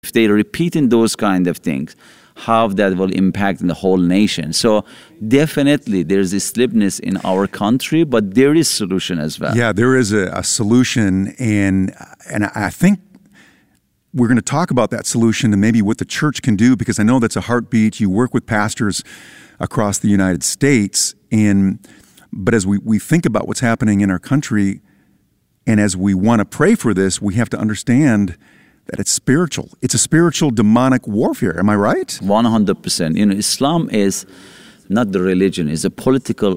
If they repeating those kind of things, how that will impact the whole nation. So definitely there's this sleepiness in our country, but there is solution as well. Yeah, there is a solution, and I think we're going to talk about that solution and maybe what the church can do, because I know that's a heartbeat. You work with pastors across the United States, but as we think about what's happening in our country, and as we want to pray for this, we have to understand that it's spiritual. It's a spiritual demonic warfare. Am I right? 100%. Islam is not the religion. It's a political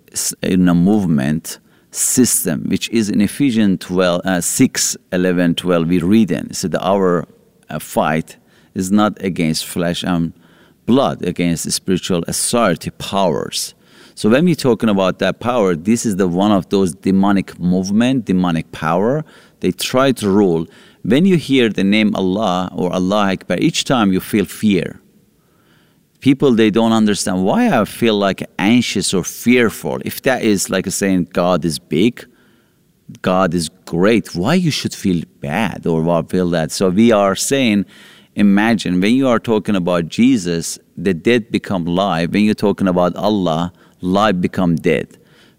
movement system, which is in Ephesians 6, 11, 12, we read in. So our fight is not against flesh and blood, against the spiritual authority powers. So when we're talking about that power, this is one of those demonic movement, demonic power. They try to rule. When you hear the name Allah or Allah Akbar, each time you feel fear. People, they don't understand why I feel like anxious or fearful. If that is like saying God is big, God is great, why you should feel bad or feel that? So we are saying, imagine when you are talking about Jesus, the dead become live. When you're talking about Allah, life become dead.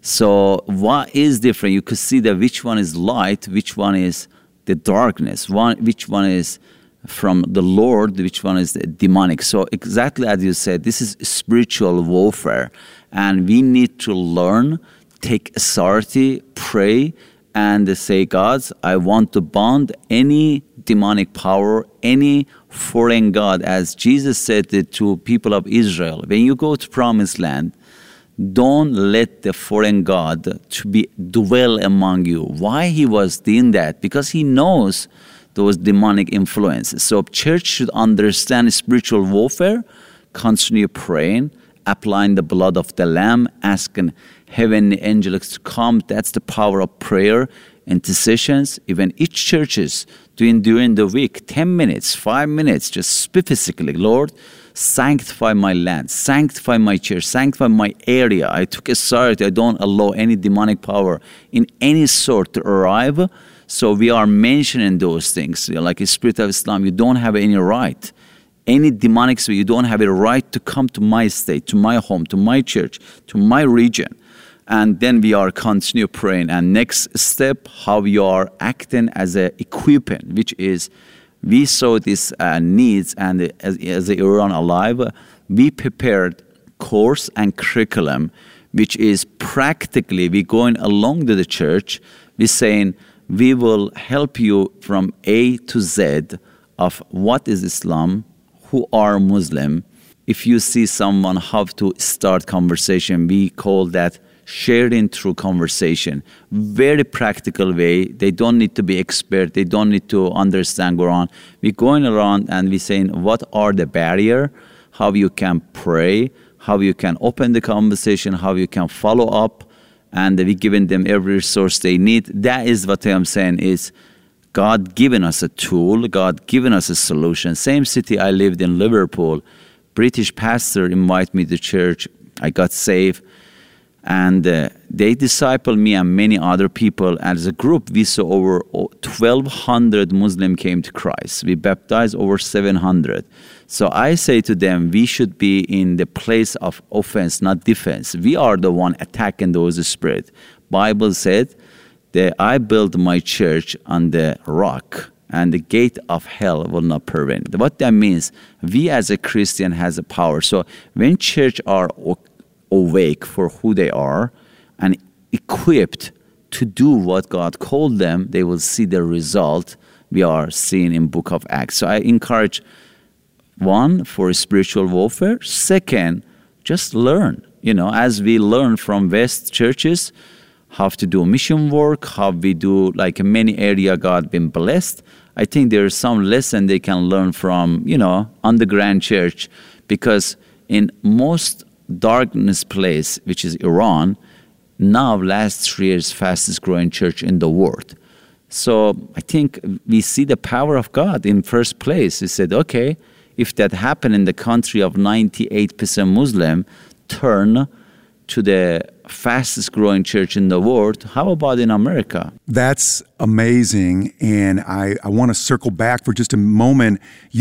So what is different? You could see that which one is light, which one is the darkness, which one is from the Lord, which one is the demonic. So exactly as you said, this is spiritual warfare, and we need to learn, take authority, pray, and say, God, I want to bond any demonic power, any foreign god, as Jesus said to people of Israel. When you go to Promised Land, don't let the foreign god to dwell among you. Why he was doing that? Because he knows those demonic influences. So church should understand spiritual warfare, continue praying, applying the blood of the Lamb, asking heavenly angels to come. That's the power of prayer, intercessions. Even each churches doing during the week, 10 minutes, 5 minutes, just specifically, Lord, sanctify my land, sanctify my church, sanctify my area. I took authority. I don't allow any demonic power in any sort to arrive. So we are mentioning those things. Like the Spirit of Islam, you don't have any right. Any demonic spirit, you don't have a right to come to my state, to my home, to my church, to my region. And then we are continue praying. And next step, how we are acting as a equipment, which is we saw these needs, and as Iran Alive, we prepared course and curriculum, which is practically we going along to the church. We're saying we will help you from A to Z of what is Islam, who are Muslim. If you see someone how to start conversation, we call that sharing through conversation. Very practical way. They don't need to be expert. They don't need to understand Quran. We're going around and we're saying what are the barriers, how you can pray, how you can open the conversation, how you can follow up, and we're giving them every resource they need. That is what I'm saying is God giving us a tool, God giving us a solution. Same city I lived in, Liverpool, British pastor invited me to church. I got saved. And they discipled me and many other people. As a group, we saw over 1,200 Muslims came to Christ. We baptized over 700. So I say to them, we should be in the place of offense, not defense. We are the one attacking those spirits. Bible said that I built my church on the rock, and the gate of hell will not prevent. What that means, we as a Christian has a power. So when church are awake for who they are and equipped to do what God called them, they will see the result we are seeing in Book of Acts. So I encourage, one, for spiritual warfare. Second, just learn. As we learn from West churches, how to do mission work, how we do, like in many areas God been blessed. I think there's some lesson they can learn from, underground church, because in most darkness place, which is Iran, now last 3 years fastest growing church in the world. So I think we see the power of God in first place. He said, okay, if that happened in the country of 98% Muslim, turn to the fastest growing church in the world. How about in America? That's amazing. And I want to circle back for just a moment.